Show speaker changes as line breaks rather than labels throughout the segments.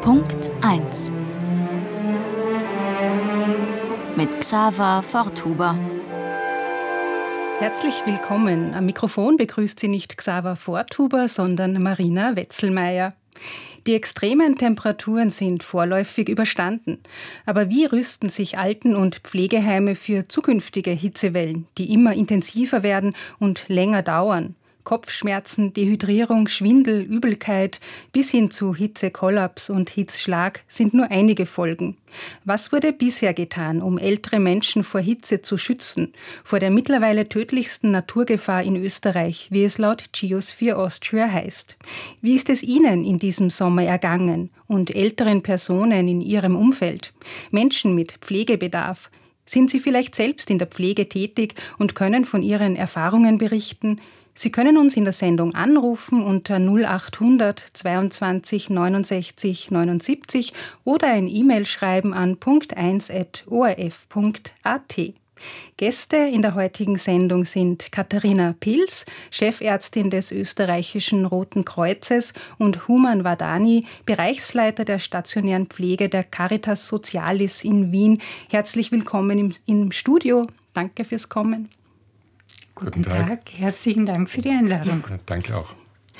Punkt 1 mit Xaver Forthuber.
Herzlich willkommen. Am Mikrofon begrüßt Sie nicht Xaver Forthuber, sondern Marina Wetzelmeier. Die extremen Temperaturen sind vorläufig überstanden. Aber wie rüsten sich Alten- und Pflegeheime für zukünftige Hitzewellen, die immer intensiver werden und länger dauern? Kopfschmerzen, Dehydrierung, Schwindel, Übelkeit bis hin zu Hitzekollaps und Hitzschlag sind nur einige Folgen. Was wurde bisher getan, um ältere Menschen vor Hitze zu schützen, vor der mittlerweile tödlichsten Naturgefahr in Österreich, wie es laut Geosphere Austria heißt? Wie ist es Ihnen in diesem Sommer ergangen und älteren Personen in Ihrem Umfeld? Menschen mit Pflegebedarf? Sind Sie vielleicht selbst in der Pflege tätig und können von Ihren Erfahrungen berichten? Sie können uns in der Sendung anrufen unter 0800 22 69 79 oder ein E-Mail schreiben an punkt1@orf.at. Gäste in der heutigen Sendung sind Katharina Pils, Chefärztin des österreichischen Roten Kreuzes, und Human Wadani, Bereichsleiter der stationären Pflege der Caritas Socialis in Wien. Herzlich willkommen im Studio. Danke fürs Kommen.
Guten Tag, herzlichen Dank für die Einladung.
Ja, danke auch.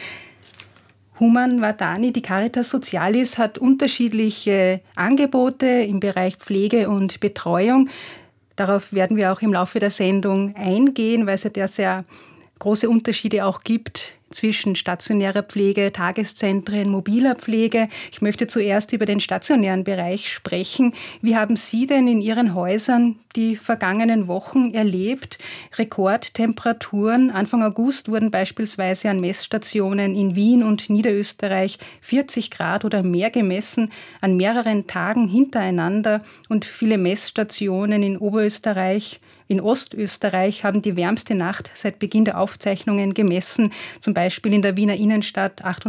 Human Wadani, die Caritas Socialis hat unterschiedliche Angebote im Bereich Pflege und Betreuung. Darauf werden wir auch im Laufe der Sendung eingehen, weil es ja sehr große Unterschiede auch gibt zwischen stationärer Pflege, Tageszentren, mobiler Pflege. Ich möchte zuerst über den stationären Bereich sprechen. Wie haben Sie denn in Ihren Häusern die vergangenen Wochen erlebt? Rekordtemperaturen. Anfang August wurden beispielsweise an Messstationen in Wien und Niederösterreich 40 Grad oder mehr gemessen, an mehreren Tagen hintereinander. Und viele Messstationen in Oberösterreich, in Ostösterreich haben die wärmste Nacht seit Beginn der Aufzeichnungen gemessen, zum Beispiel in der Wiener Innenstadt